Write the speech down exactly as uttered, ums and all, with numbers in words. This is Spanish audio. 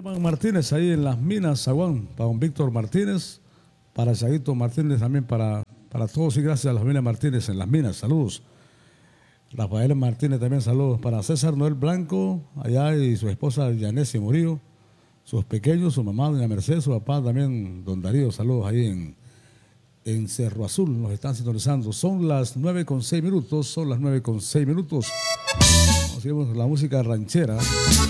Juan Martínez ahí en las minas, Zaguán, para don Víctor Martínez, para Chaguito Martínez también, para, para todos y gracias a la familia Martínez en las minas, saludos. Rafael Martínez también, saludos para César Noel Blanco, allá y su esposa Yanesi Murillo, sus pequeños, su mamá, doña Mercedes, su papá también, don Darío, saludos ahí en, en Cerro Azul, nos están sintonizando. Son las nueve con seis minutos, son las nueve con seis minutos. Seguimos la música ranchera.